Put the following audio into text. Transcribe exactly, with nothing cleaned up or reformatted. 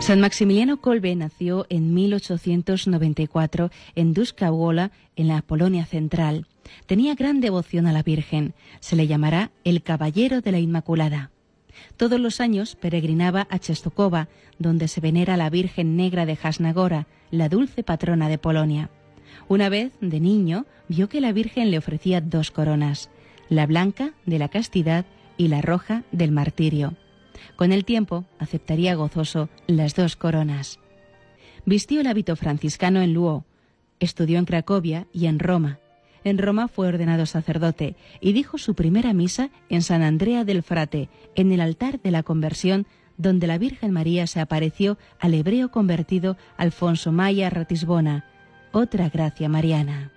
San Maximiliano Kolbe nació en mil ochocientos noventa y cuatro en Duszkaugola, en la Polonia central. Tenía gran devoción a la Virgen. Se le llamará el Caballero de la Inmaculada. Todos los años peregrinaba a Częstochowa, donde se venera a la Virgen Negra de Jasnagora, la dulce patrona de Polonia. Una vez, de niño, vio que la Virgen le ofrecía dos coronas, la blanca de la castidad y la roja del martirio. Con el tiempo aceptaría gozoso las dos coronas. Vistió el hábito franciscano en Lwów, estudió en Cracovia y en Roma. En Roma fue ordenado sacerdote y dijo su primera misa en San Andrea del Frate, en el altar de la conversión, donde la Virgen María se apareció al hebreo convertido Alfonso Maia Ratisbona, otra gracia mariana.